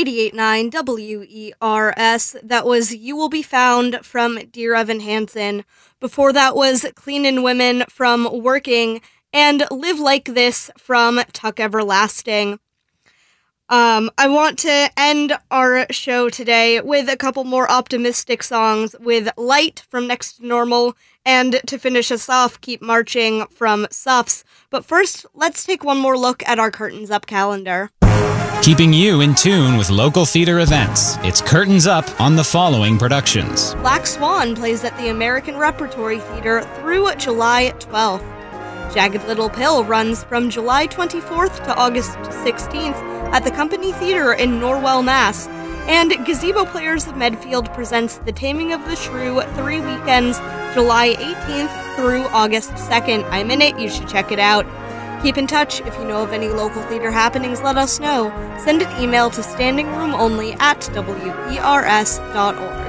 88.9 WERS. That was You Will Be Found from Dear Evan Hansen. Before that was Cleanin' Women from Working, and Live Like This from Tuck Everlasting. I want to end our show today with a couple more optimistic songs, with Light from Next to Normal, and to finish us off, Keep Marching from Suffs. But first, let's take one more look at our Curtains Up calendar. Keeping you in tune with local theater events, it's Curtains Up on the following productions. Black Swan plays at the American Repertory Theater through July 12th. Jagged Little Pill runs from July 24th to August 16th at the Company Theater in Norwell, Mass. And Gazebo Players of Medfield presents The Taming of the Shrew 3 weekends, July 18th through August 2nd. I'm in it, you should check it out. Keep in touch. If you know of any local theater happenings, let us know. Send an email to standingroomonly@wers.org.